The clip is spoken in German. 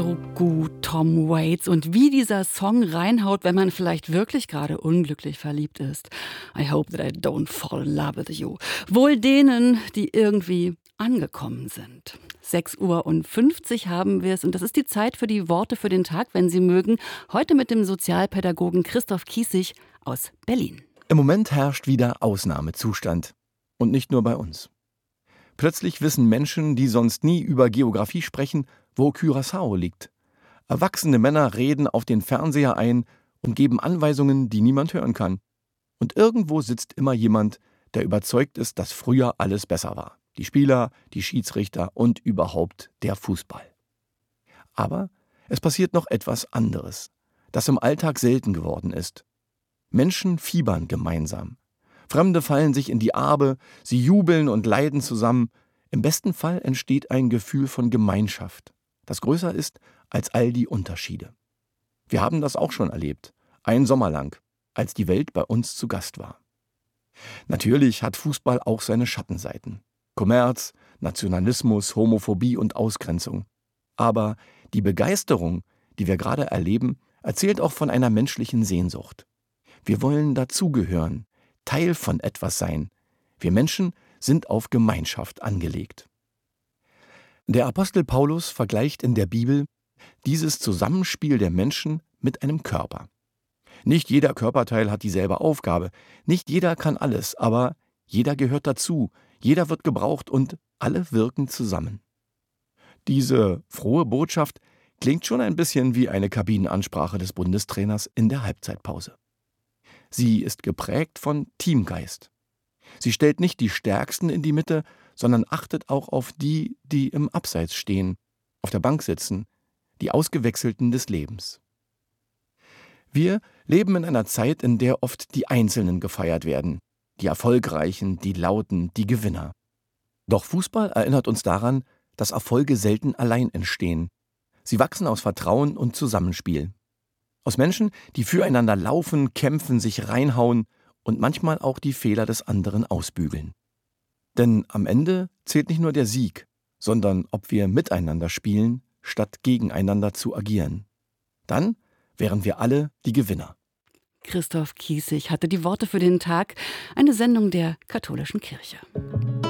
so gut, Tom Waits. Und wie dieser Song reinhaut, wenn man vielleicht wirklich gerade unglücklich verliebt ist. I hope that I don't fall in love with you. Wohl denen, die irgendwie angekommen sind. 6:50 Uhr haben wir es und das ist die Zeit für die Worte für den Tag, wenn Sie mögen. Heute mit dem Sozialpädagogen Christoph Kiesig aus Berlin. Im Moment herrscht wieder Ausnahmezustand. Und nicht nur bei uns. Plötzlich wissen Menschen, die sonst nie über Geografie sprechen, wo Curaçao liegt. Erwachsene Männer reden auf den Fernseher ein und geben Anweisungen, die niemand hören kann. Und irgendwo sitzt immer jemand, der überzeugt ist, dass früher alles besser war. Die Spieler, die Schiedsrichter und überhaupt der Fußball. Aber es passiert noch etwas anderes, das im Alltag selten geworden ist. Menschen fiebern gemeinsam. Fremde fallen sich in die Arme, sie jubeln und leiden zusammen. Im besten Fall entsteht ein Gefühl von Gemeinschaft, das größer ist als all die Unterschiede. Wir haben das auch schon erlebt, einen Sommer lang, als die Welt bei uns zu Gast war. Natürlich hat Fußball auch seine Schattenseiten. Kommerz, Nationalismus, Homophobie und Ausgrenzung. Aber die Begeisterung, die wir gerade erleben, erzählt auch von einer menschlichen Sehnsucht. Wir wollen dazugehören, Teil von etwas sein. Wir Menschen sind auf Gemeinschaft angelegt. Der Apostel Paulus vergleicht in der Bibel dieses Zusammenspiel der Menschen mit einem Körper. Nicht jeder Körperteil hat dieselbe Aufgabe, nicht jeder kann alles, aber jeder gehört dazu, jeder wird gebraucht und alle wirken zusammen. Diese frohe Botschaft klingt schon ein bisschen wie eine Kabinenansprache des Bundestrainers in der Halbzeitpause. Sie ist geprägt von Teamgeist. Sie stellt nicht die Stärksten in die Mitte, sondern achtet auch auf die, die im Abseits stehen, auf der Bank sitzen, die Ausgewechselten des Lebens. Wir leben in einer Zeit, in der oft die Einzelnen gefeiert werden, die Erfolgreichen, die Lauten, die Gewinner. Doch Fußball erinnert uns daran, dass Erfolge selten allein entstehen. Sie wachsen aus Vertrauen und Zusammenspiel. Aus Menschen, die füreinander laufen, kämpfen, sich reinhauen und manchmal auch die Fehler des anderen ausbügeln. Denn am Ende zählt nicht nur der Sieg, sondern ob wir miteinander spielen, statt gegeneinander zu agieren. Dann wären wir alle die Gewinner. Christoph Kiesig hatte die Worte für den Tag, eine Sendung der Katholischen Kirche.